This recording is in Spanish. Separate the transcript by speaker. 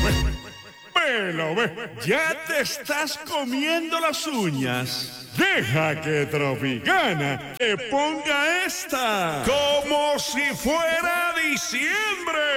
Speaker 1: Velo, ve. Ya te estás comiendo las uñas. Deja que Tropicana te ponga esta como si fuera diciembre.